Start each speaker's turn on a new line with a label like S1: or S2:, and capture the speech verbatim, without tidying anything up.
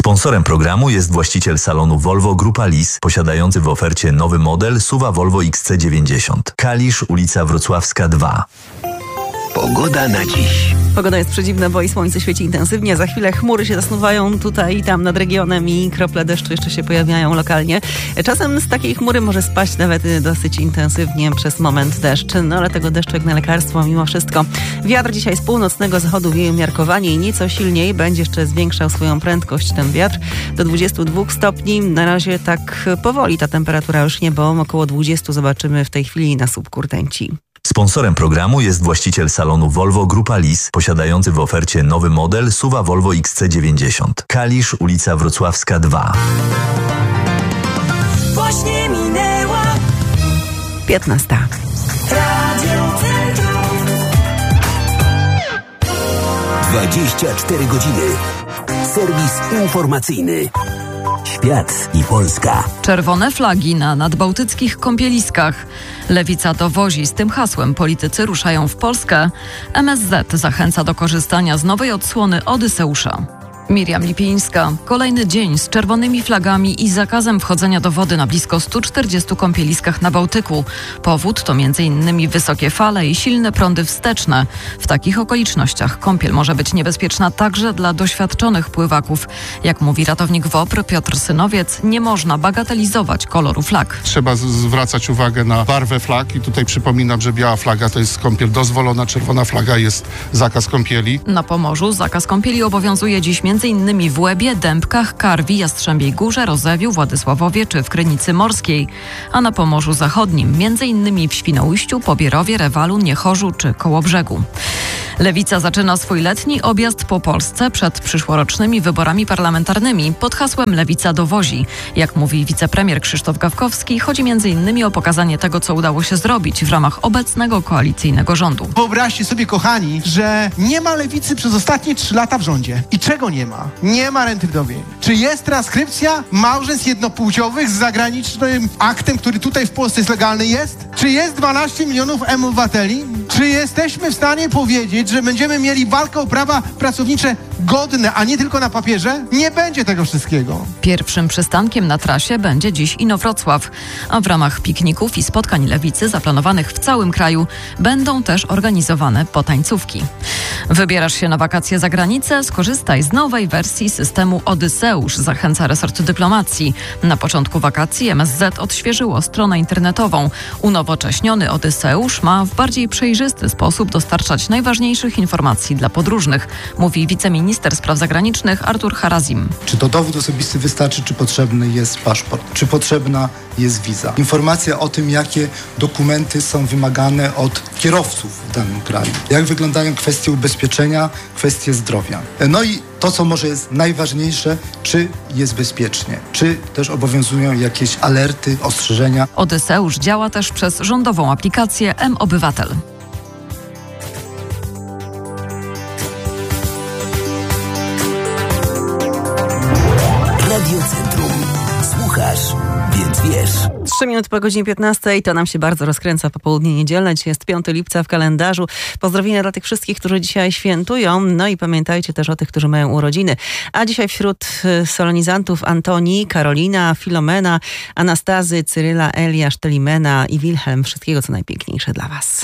S1: Sponsorem programu jest właściciel salonu Volvo Grupa Lis, posiadający w ofercie nowy model S U V-a Volvo X C dziewięćdziesiąt. Kalisz, ulica Wrocławska dwa.
S2: Pogoda na dziś.
S3: Pogoda jest przedziwna, bo i słońce świeci intensywnie. Za chwilę chmury się zasuwają tutaj i tam nad regionem i krople deszczu jeszcze się pojawiają lokalnie. Czasem z takiej chmury może spaść nawet dosyć intensywnie przez moment deszcz. No ale tego deszczu jak na lekarstwo mimo wszystko. Wiatr dzisiaj z północnego zachodu wieje umiarkowanie i nieco silniej. Będzie jeszcze zwiększał swoją prędkość ten wiatr do dwudziestu dwóch stopni. Na razie tak powoli ta temperatura już niebo. Około dwudziestu zobaczymy w tej chwili na słupku rtęci.
S1: Sponsorem programu jest właściciel salonu Volvo Grupa Lis, posiadający w ofercie nowy model S U V-a Volvo X C dziewięćdziesiąt. Kalisz, ulica Wrocławska dwa.
S4: Właśnie minęła
S3: piętnasta.
S4: Radio Centrum.
S2: dwadzieścia cztery godziny. Serwis informacyjny. Świat i Polska.
S5: Czerwone flagi na nadbałtyckich kąpieliskach. Lewica dowozi z tym hasłem politycy ruszają w Polskę. M S Z zachęca do korzystania z nowej odsłony Odyseusza. Miriam Lipińska. Kolejny dzień z czerwonymi flagami i zakazem wchodzenia do wody na blisko stu czterdziestu kąpieliskach na Bałtyku. Powód to między innymi wysokie fale i silne prądy wsteczne. W takich okolicznościach kąpiel może być niebezpieczna także dla doświadczonych pływaków. Jak mówi ratownik W O P R Piotr Synowiec, nie można bagatelizować koloru flag.
S6: Trzeba z- zwracać uwagę na barwę flag i tutaj przypominam, że biała flaga to jest kąpiel dozwolona, czerwona flaga jest zakaz kąpieli.
S5: Na Pomorzu zakaz kąpieli obowiązuje dziś między innymi w Łebie, Dębkach, Karwi, Jastrzębiej Górze, Rozewiu, Władysławowie czy w Krynicy Morskiej. A na Pomorzu Zachodnim między innymi w Świnoujściu, Pobierowie, Rewalu, Niechorzu czy Kołobrzegu. Lewica zaczyna swój letni objazd po Polsce przed przyszłorocznymi wyborami parlamentarnymi pod hasłem Lewica dowozi. Jak mówi wicepremier Krzysztof Gawkowski, chodzi między innymi o pokazanie tego, co udało się zrobić w ramach obecnego koalicyjnego rządu.
S7: Wyobraźcie sobie, kochani, że nie ma lewicy przez ostatnie trzy lata w rządzie. I czego nie ma? Nie ma renty wdowiej. Czy jest transkrypcja małżeństw jednopłciowych z zagranicznym aktem, który tutaj w Polsce jest legalny? Jest? Czy jest dwanaście milionów obywateli? Czy jesteśmy w stanie powiedzieć, że będziemy mieli walkę o prawa pracownicze godne, a nie tylko na papierze? Nie będzie tego wszystkiego.
S5: Pierwszym przystankiem na trasie będzie dziś Inowrocław, a w ramach pikników i spotkań lewicy zaplanowanych w całym kraju będą też organizowane potańcówki. Wybierasz się na wakacje za granicę? Skorzystaj z nowej wersji systemu Odyseusz, zachęca resort dyplomacji. Na początku wakacji M S Z odświeżyło stronę internetową. Unowocześniony Odyseusz ma w bardziej przejrzysty sposób dostarczać najważniejszych informacji dla podróżnych, mówi wiceminister spraw zagranicznych Artur Harazim.
S8: Czy to dowód osobisty wystarczy, czy potrzebny jest paszport, czy potrzebna jest wiza. Informacja o tym, jakie dokumenty są wymagane od kierowców w danym kraju. Jak wyglądają kwestie ubezpieczenia, kwestie zdrowia. No i to, co może jest najważniejsze, czy jest bezpiecznie, czy też obowiązują jakieś alerty, ostrzeżenia.
S5: Odyseusz działa też przez rządową aplikację M-Obywatel.
S2: Radio Centrum. Słuchasz, więc wiesz.
S3: Trzy minuty po godzinie piętnastej, to nam się bardzo rozkręca popołudnie niedzielne. Dzisiaj jest piątego lipca w kalendarzu. Pozdrowienia dla tych wszystkich, którzy dzisiaj świętują. No i pamiętajcie też o tych, którzy mają urodziny. A dzisiaj wśród solenizantów Antoni, Karolina, Filomena, Anastazy, Cyryla, Eliasz, Telimena i Wilhelm. Wszystkiego co najpiękniejsze dla was.